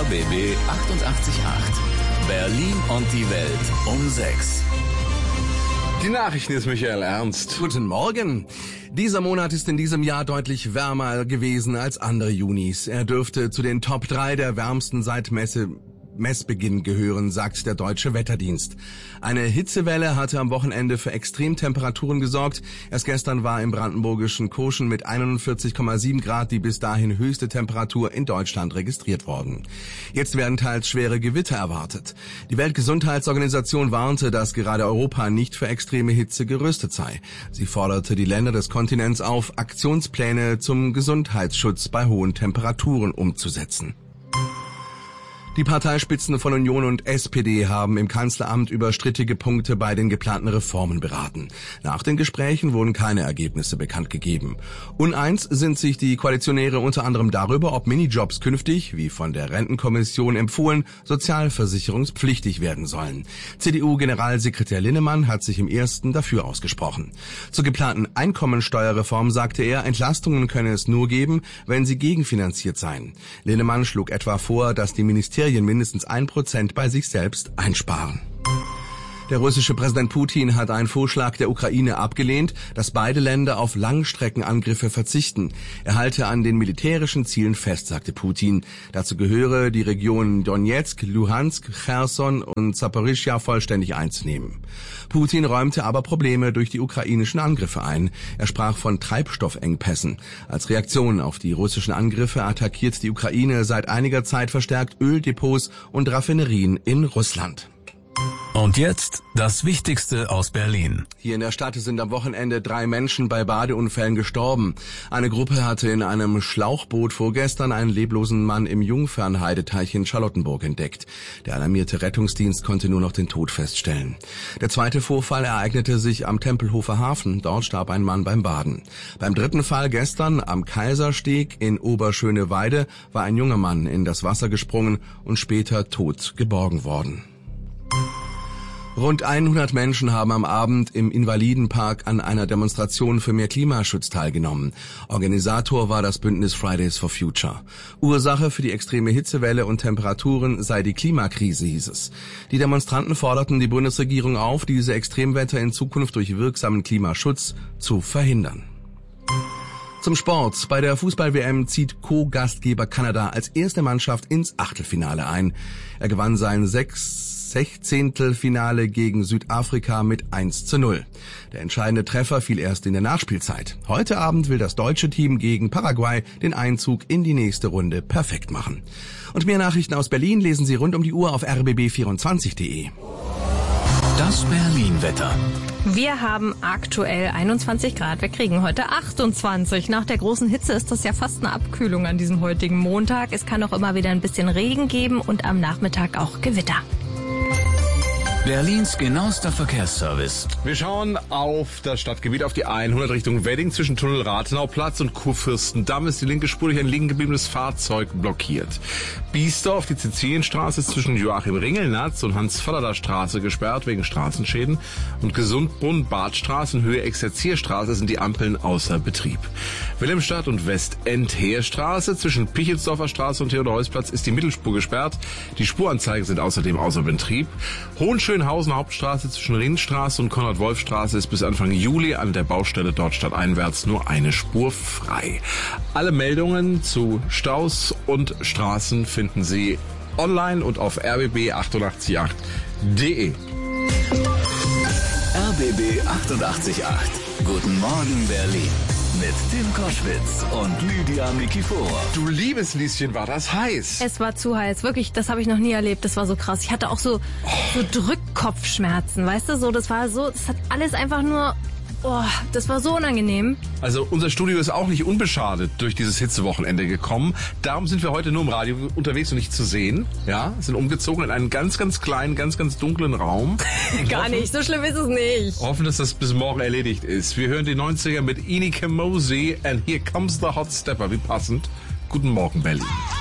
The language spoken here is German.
RBB 888. Berlin und die Welt um 6. Die Nachrichten ist Michael Ernst. Guten Morgen. Dieser Monat ist in diesem Jahr deutlich wärmer gewesen als andere Junis. Er dürfte zu den Top 3 der wärmsten seit Messbeginn gehören, sagt der Deutsche Wetterdienst. Eine Hitzewelle hatte am Wochenende für Extremtemperaturen gesorgt. Erst gestern war im brandenburgischen Koschen mit 41,7 Grad die bis dahin höchste Temperatur in Deutschland registriert worden. Jetzt werden teils schwere Gewitter erwartet. Die Weltgesundheitsorganisation warnte, dass gerade Europa nicht für extreme Hitze gerüstet sei. Sie forderte die Länder des Kontinents auf, Aktionspläne zum Gesundheitsschutz bei hohen Temperaturen umzusetzen. Die Parteispitzen von Union und SPD haben im Kanzleramt über strittige Punkte bei den geplanten Reformen beraten. Nach den Gesprächen wurden keine Ergebnisse bekannt gegeben. Uneins sind sich die Koalitionäre unter anderem darüber, ob Minijobs künftig, wie von der Rentenkommission empfohlen, sozialversicherungspflichtig werden sollen. CDU-Generalsekretär Linnemann hat sich im ersten dafür ausgesprochen. Zur geplanten Einkommensteuerreform sagte er, Entlastungen könne es nur geben, wenn sie gegenfinanziert seien. Linnemann schlug etwa vor, dass die Ministerien mindestens 1% bei sich selbst einsparen. Der russische Präsident Putin hat einen Vorschlag der Ukraine abgelehnt, dass beide Länder auf Langstreckenangriffe verzichten. Er halte an den militärischen Zielen fest, sagte Putin. Dazu gehöre, die Regionen Donetsk, Luhansk, Cherson und Saporischschja vollständig einzunehmen. Putin räumte aber Probleme durch die ukrainischen Angriffe ein. Er sprach von Treibstoffengpässen. Als Reaktion auf die russischen Angriffe attackiert die Ukraine seit einiger Zeit verstärkt Öldepots und Raffinerien in Russland. Und jetzt das Wichtigste aus Berlin. Hier in der Stadt sind am Wochenende 3 Menschen bei Badeunfällen gestorben. Eine Gruppe hatte in einem Schlauchboot vorgestern einen leblosen Mann im Jungfernheideteich in Charlottenburg entdeckt. Der alarmierte Rettungsdienst konnte nur noch den Tod feststellen. Der zweite Vorfall ereignete sich am Tempelhofer Hafen. Dort starb ein Mann beim Baden. Beim dritten Fall gestern am Kaisersteg in Oberschöneweide war ein junger Mann in das Wasser gesprungen und später tot geborgen worden. Rund 100 Menschen haben am Abend im Invalidenpark an einer Demonstration für mehr Klimaschutz teilgenommen. Organisator war das Bündnis Fridays for Future. Ursache für die extreme Hitzewelle und Temperaturen sei die Klimakrise, hieß es. Die Demonstranten forderten die Bundesregierung auf, diese Extremwetter in Zukunft durch wirksamen Klimaschutz zu verhindern. Zum Sport. Bei der Fußball-WM zieht Co-Gastgeber Kanada als erste Mannschaft ins Achtelfinale ein. Er gewann sein 16. Finale gegen Südafrika mit 1:0. Der entscheidende Treffer fiel erst in der Nachspielzeit. Heute Abend will das deutsche Team gegen Paraguay den Einzug in die nächste Runde perfekt machen. Und mehr Nachrichten aus Berlin lesen Sie rund um die Uhr auf rbb24.de. Das Berlin-Wetter. Wir haben aktuell 21 Grad. Wir kriegen heute 28. Nach der großen Hitze ist das ja fast eine Abkühlung an diesem heutigen Montag. Es kann auch immer wieder ein bisschen Regen geben und am Nachmittag auch Gewitter. Berlins genauester Verkehrsservice. Wir schauen auf das Stadtgebiet, auf die 100 Richtung Wedding. Zwischen Tunnel Rathenauplatz und Kurfürstendamm ist die linke Spur durch ein liegen gebliebenes Fahrzeug blockiert. Biesdorf, die Sizilienstraße ist zwischen Joachim Ringelnatz und Hans-Fallada-Straße gesperrt wegen Straßenschäden. Und Gesundbrunn-Badstraße in Höhe Exerzierstraße sind die Ampeln außer Betrieb. Wilhelmstadt und Westend-Heerstraße zwischen Pichelsdorfer Straße und Theodor-Heuss-Platz ist die Mittelspur gesperrt. Die Spuranzeigen sind außerdem außer Betrieb. Hohenschönhausen Hauptstraße zwischen Ringstraße und Konrad-Wolf-Straße ist bis Anfang Juli an der Baustelle dort stadteinwärts nur eine Spur frei. Alle Meldungen zu Staus und Straßen finden Sie online und auf rbb888.de. RBB 888. Guten Morgen Berlin. Mit Tim Koschwitz und Lydia Mikifour. Du liebes Lieschen, war das heiß. Es war zu heiß, wirklich, das habe ich noch nie erlebt, das war so krass. Ich hatte auch so Drückkopfschmerzen, weißt du, so, das war so, das hat alles einfach nur, das war so unangenehm. Also unser Studio ist auch nicht unbeschadet durch dieses Hitzewochenende gekommen. Darum sind wir heute nur im Radio unterwegs und nicht zu sehen. Ja, sind umgezogen in einen ganz, ganz kleinen, ganz, ganz dunklen Raum. Gar nicht, so schlimm ist es nicht. Hoffen, dass das bis morgen erledigt ist. Wir hören die 90er mit Inike Mosey and Here Comes the Hot Stepper. Wie passend. Guten Morgen, Berlin.